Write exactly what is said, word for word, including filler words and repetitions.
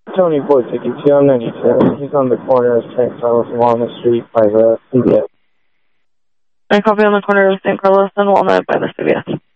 Tony Boy fifty-two, I'm ninety-seven. He's on the corner of Saint Carlos and Walnut Street by the C B S. I copy on the corner of Saint Carlos and Walnut by the C B S.